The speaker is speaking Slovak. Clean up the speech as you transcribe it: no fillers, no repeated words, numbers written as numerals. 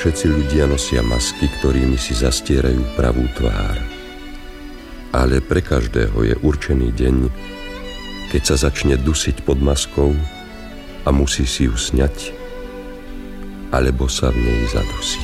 všetci ľudia nosia masky, ktorými si zastierajú pravú tvár. Ale pre každého je určený deň, keď sa začne dusiť pod maskou a musí si ju sňať, alebo sa v nej zadusiť.